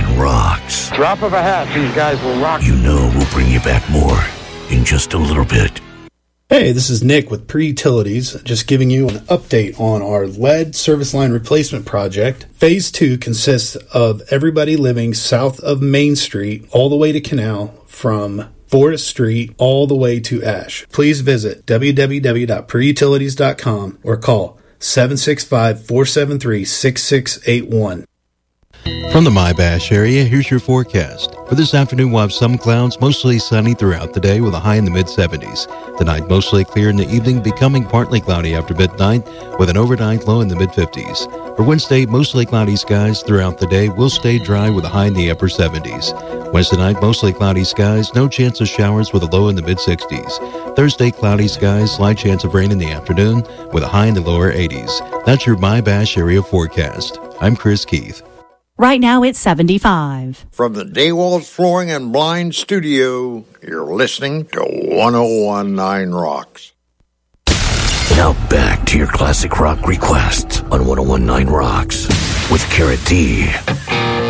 1019 rocks. Drop of a hat, these guys will rock. You know we'll bring you back more in just a little bit. Hey, this is Nick with Pre-Utilities, just giving you an update on our lead service line replacement project. Phase 2 consists of everybody living south of Main Street all the way to Canal, from Forest Street all the way to Ash. Please visit www.preutilities.com or call 765-473-6681. From the My-Bash area, here's your forecast. For this afternoon, we'll have some clouds, mostly sunny throughout the day with a high in the mid-70s. Tonight, mostly clear in the evening, becoming partly cloudy after midnight with an overnight low in the mid-50s. For Wednesday, mostly cloudy skies throughout the day. Will stay dry with a high in the upper 70s. Wednesday night, mostly cloudy skies, no chance of showers with a low in the mid-60s. Thursday, cloudy skies, slight chance of rain in the afternoon with a high in the lower 80s. That's your My-Bash area forecast. I'm Chris Keith. Right now it's 75. From the Daywalls Flooring and Blind Studio, you're listening to 1019 Rocks. Now back to your classic rock requests on 1019 Rocks with Carrot D.